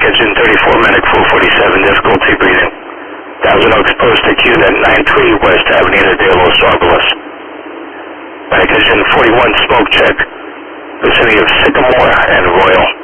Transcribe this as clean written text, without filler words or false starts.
Engine 34 Medic 447, difficulty breathing. Thousand Oaks Post acute at 93 West Avenida de Los Angeles. Medic Engine 41 smoke check, vicinity of Sycamore and Royal.